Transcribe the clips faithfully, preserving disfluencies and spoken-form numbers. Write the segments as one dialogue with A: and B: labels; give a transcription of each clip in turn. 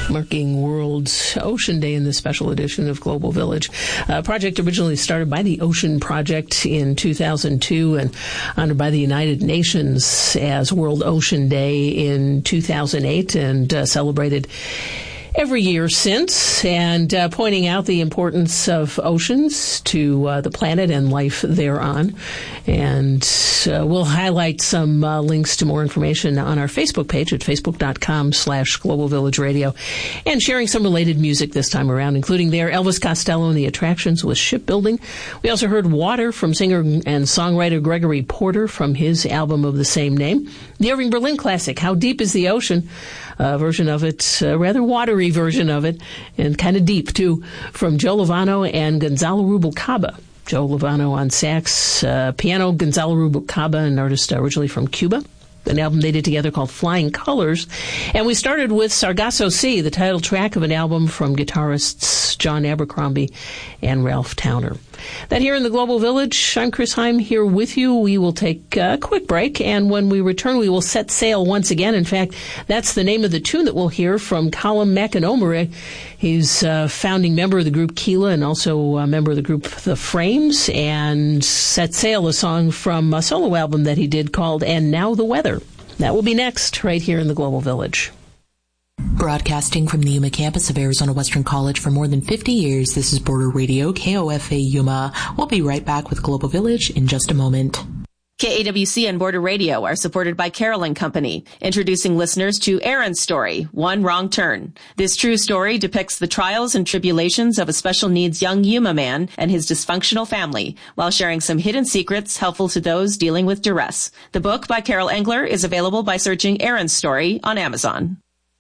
A: marking World Ocean Day in this special edition of Global Village. A project originally started by the Ocean Project in two thousand two and honored by the United Nations as World Ocean Day in two thousand eight and uh, celebrated every year since, and uh, pointing out the importance of oceans to uh, the planet and life thereon. And uh, we'll highlight some uh, links to more information on our Facebook page at facebook.com slash Global Village Radio, and sharing some related music this time around, including there Elvis Costello and the Attractions with Shipbuilding. We also heard Water from singer and songwriter Gregory Porter from his album of the same name. The Irving Berlin classic, How Deep is the Ocean? A version of it, a rather watery version of it, and kind of deep, too, from Joe Lovano and Gonzalo Rubalcaba. Joe Lovano on sax, uh, piano, Gonzalo Rubalcaba, an artist originally from Cuba. An album they did together called Flying Colors. And we started with Sargasso Sea, the title track of an album from guitarists John Abercrombie and Ralph Towner. That here in the Global Village, I'm Chris Heim here with you. We will take a quick break, and when we return, we will set sail once again. In fact, that's the name of the tune that we'll hear from Colm McInnomara. He's a founding member of the group Keela and also a member of the group The Frames, and Set Sail, a song from a solo album that he did called And Now the Weather. That will be next, right here in the Global Village.
B: Broadcasting from the Yuma campus of Arizona Western College for more than fifty years, this is Border Radio, K O F A Yuma. We'll be right back with Global Village in just a moment.
C: K A W C and Border Radio are supported by Carol and Company, introducing listeners to Aaron's Story, One Wrong Turn. This true story depicts the trials and tribulations of a special needs young Yuma man and his dysfunctional family, while sharing some hidden secrets helpful to those dealing with duress. The book by Carol Engler is available by searching Aaron's Story on Amazon.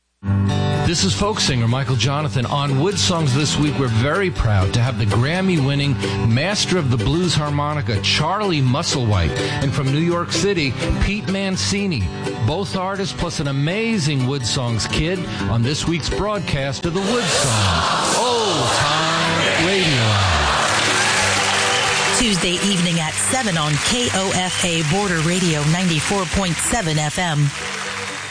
D: This is folk singer Michael Jonathan. On Wood Songs this week, we're very proud to have the Grammy-winning master of the blues harmonica, Charlie Musselwhite, and from New York City, Pete Mancini. Both artists plus an amazing Wood Songs kid on this week's broadcast of the Wood Songs Old Time Radio.
B: Tuesday evening at seven on K O F A Border Radio ninety-four point seven F M.